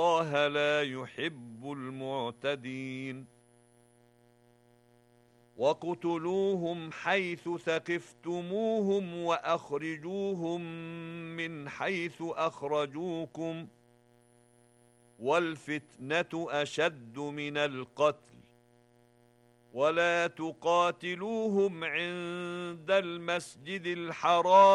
الله لا يحب المعتدين وَاقْتُلُوهُمْ حَيْثُ ثَقِفْتُمُوهُمْ وَأَخْرِجُوهُمْ مِنْ حَيْثُ أَخْرَجُوكُمْ وَالْفِتْنَةُ أَشَدُّ مِنَ الْقَتْلِ وَلَا تُقَاتِلُوهُمْ عِندَ الْمَسْجِدِ الْحَرَامِ